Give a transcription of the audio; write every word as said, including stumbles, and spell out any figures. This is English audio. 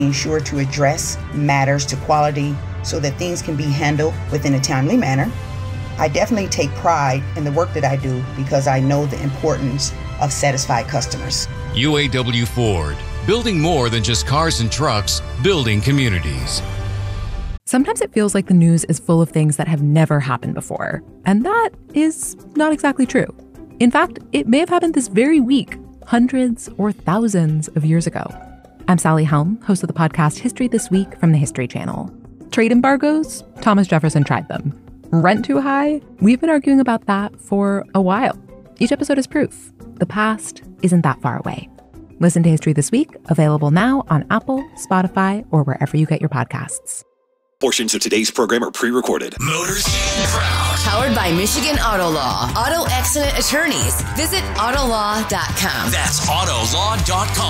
ensure to address matters to quality so that things can be handled within a timely manner. I definitely take pride in the work that I do because I know the importance of satisfied customers. U A W Ford, building more than just cars and trucks, building communities. Sometimes it feels like the news is full of things that have never happened before, and that is not exactly true. In fact, it may have happened this very week, hundreds or thousands of years ago. I'm Sally Helm, host of the podcast History This Week from the History Channel. Trade embargoes? Thomas Jefferson tried them. Rent too high? We've been arguing about that for a while. Each episode is proof. The past isn't that far away. Listen to History This Week, available now on Apple, Spotify, or wherever you get your podcasts. Portions of today's program are pre-recorded. Motors Proud. Powered by Michigan Auto Law. Auto accident attorneys. Visit auto law dot com. That's auto law dot com.